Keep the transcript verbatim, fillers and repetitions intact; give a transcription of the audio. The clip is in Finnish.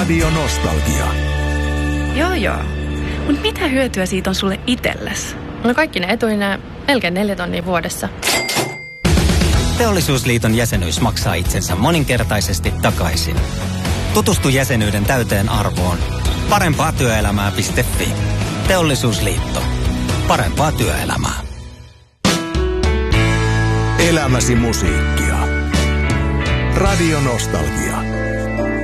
Radio Nostalgia. Joo joo. Mut mitä hyötyä siitä on sulle itsellesi? No kaikki ne etuineen melkein neljä tonnia vuodessa. Teollisuusliiton jäsenyys maksaa itsensä moninkertaisesti takaisin. Tutustu jäsenyyden täyteen arvoon. parempaa työelämää piste fi. Teollisuusliitto. Parempaa työelämää. Elämäsi musiikkia. Radio Nostalgia.